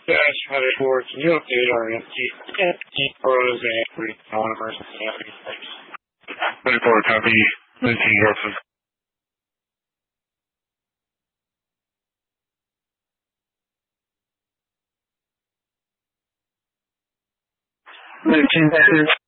Dash 104, can you update our MT pros and polymers and everything? 24, copy. 19 Garfield. 19 Garfield.